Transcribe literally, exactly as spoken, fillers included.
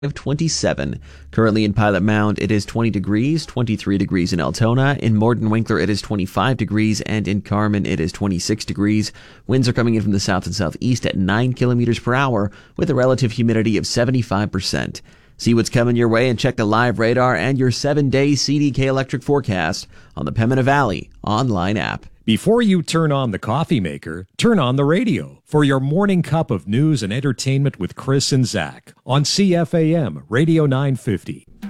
of twenty-seven. Currently in Pilot Mound, it is twenty degrees, twenty-three degrees in Altona. In Morden Winkler, it is twenty-five degrees, and in Carmen, it is twenty-six degrees. Winds are coming in from the south and southeast at nine kilometers per hour with a relative humidity of seventy-five percent. See what's coming your way and check the live radar and your seven-day C D K electric forecast on the Pembina Valley online app. Before you turn on the coffee maker, turn on the radio for your morning cup of news and entertainment with Chris and Zach on C F A M Radio nine fifty.